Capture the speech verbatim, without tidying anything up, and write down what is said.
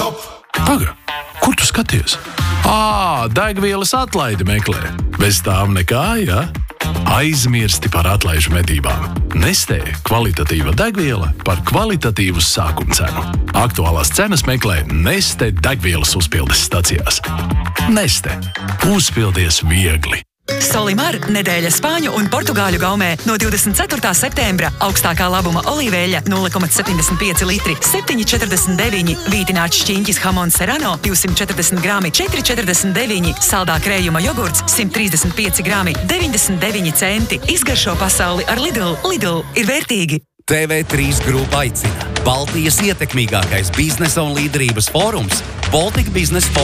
Paga, kur tu skaties? Ā, degvielas atlaidi meklē. Bez tām nekā, ja? Aizmirsti par atlaižu medībām. Nestē kvalitatīva degviela par kvalitatīvu sākuma cenu. Aktuālās cenas meklē Neste degvielas uzpildes stacijās. Neste. Uzpildies viegli. Solimar nedēļa Spāņu un Portugāļu gaumē no divdesmit ceturtā septembra. Augstākā labuma olīveļa nulle komats septiņdesmit pieci litri, septiņi četrdesmit deviņi. Vītināts šķiņķis Hamon Serrano divsimt četrdesmit grami, četri četrdesmit deviņi. Saldā krējuma jogurts simt trīsdesmit pieci grami, deviņdesmit deviņi centi. Izgaršo pasauli ar Lidl. Lidl ir vērtīgi. T V trīs grupa aicina. Baltijas ietekmīgākais biznesa un līderības fórums Baltic Business Forum.